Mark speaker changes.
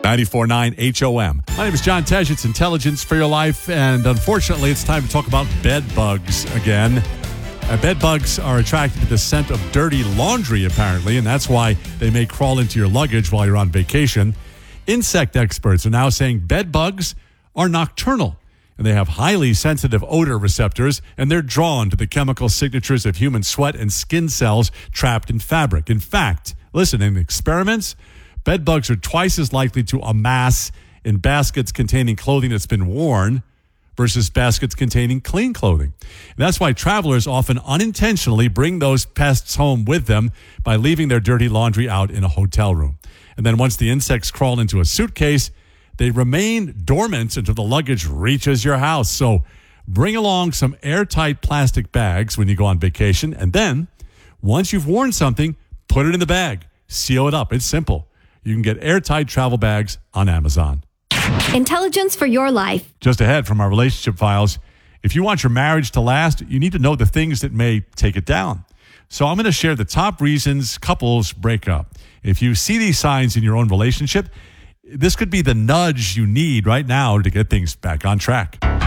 Speaker 1: 94.9 HOM. My name is John Tesh. It's Intelligence for Your Life. And unfortunately, it's time to talk about bed bugs again. Bed bugs are attracted to the scent of dirty laundry, apparently, and that's why they may crawl into your luggage while you're on vacation. Insect experts are now saying bed bugs are nocturnal, and they have highly sensitive odor receptors, and they're drawn to the chemical signatures of human sweat and skin cells trapped in fabric. In fact, listen, in experiments, bed bugs are twice as likely to amass in baskets containing clothing that's been worn versus baskets containing clean clothing. And that's why travelers often unintentionally bring those pests home with them by leaving their dirty laundry out in a hotel room. And then once the insects crawl into a suitcase, they remain dormant until the luggage reaches your house. So bring along some airtight plastic bags when you go on vacation. And then once you've worn something, put it in the bag. Seal it up. It's simple. You can get airtight travel bags on Amazon.
Speaker 2: Intelligence for your life.
Speaker 1: Just ahead from our relationship files, if you want your marriage to last, you need to know the things that may take it down. So I'm going to share the top reasons couples break up. If you see these signs in your own relationship, this could be the nudge you need right now to get things back on track.